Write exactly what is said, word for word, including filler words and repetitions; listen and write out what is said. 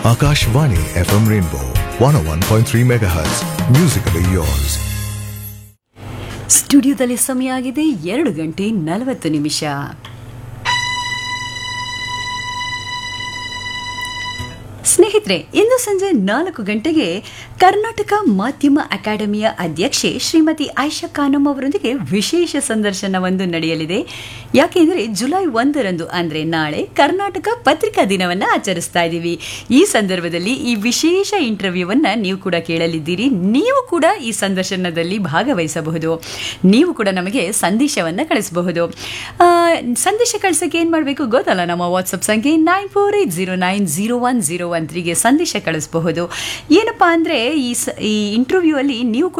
Akashvani F M Rainbow one oh one point three megahertz. Musically yours. ಸ್ಟುಡಿಯೋದಲ್ಲಿ ಸಮಯ ಆಗಿದೆ ಎರಡು ಗಂಟೆ ನಲವತ್ತು ನಿಮಿಷ. ಸ್ನೇಹಿತರೆ, ಇಂದು ಸಂಜೆ ನಾಲ್ಕು ಗಂಟೆಗೆ ಕರ್ನಾಟಕ ಮಾಧ್ಯಮ ಅಕಾಡೆಮಿಯ ಅಧ್ಯಕ್ಷೆ ಶ್ರೀಮತಿ ಆಯಿಷಾ ಖಾನಂ ಅವರೊಂದಿಗೆ ವಿಶೇಷ ಸಂದರ್ಶನವೊಂದು ನಡೆಯಲಿದೆ. ಯಾಕೆಂದರೆ ಜುಲೈ ಒಂದರಂದು ಅಂದರೆ ನಾಳೆ ಕರ್ನಾಟಕ ಪತ್ರಿಕಾ ದಿನವನ್ನು ಆಚರಿಸ್ತಾ ಇದ್ದೀವಿ. ಈ ಸಂದರ್ಭದಲ್ಲಿ ಈ ವಿಶೇಷ ಇಂಟರ್ವ್ಯೂವನ್ನು ನೀವು ಕೂಡ ಕೇಳಲಿದ್ದೀರಿ. ನೀವು ಕೂಡ ಈ ಸಂದರ್ಶನದಲ್ಲಿ ಭಾಗವಹಿಸಬಹುದು. ನೀವು ಕೂಡ ನಮಗೆ ಸಂದೇಶವನ್ನು ಕಳಿಸಬಹುದು. ಸಂದೇಶ ಕಳಿಸೋಕೆ ಏನು ಮಾಡಬೇಕು ಗೊತ್ತಲ್ಲ, ನಮ್ಮ ವಾಟ್ಸಪ್ ಸಂಖ್ಯೆ nine four eight zero nine zero one zero one ತ್ರೀಗೆ ಸಂದೇಶ ಕಳಿಸಬಹುದು. ಏನಪ್ಪಾ ಅಂದರೆ ಈ ಈ ಇಂಟರ್ವ್ಯೂ ಅಲ್ಲಿ ನೀವು